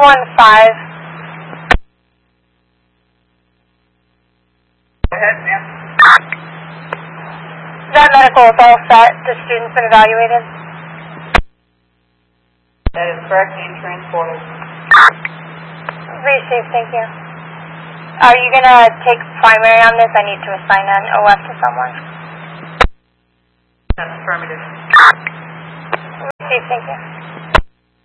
315. Go ahead, ma'am. That medical is all set. The student's been evaluated. That is correct, and transported. Received, thank you. Are you going to take primary on this? I need to assign an OF to someone. That's affirmative. Received, thank you.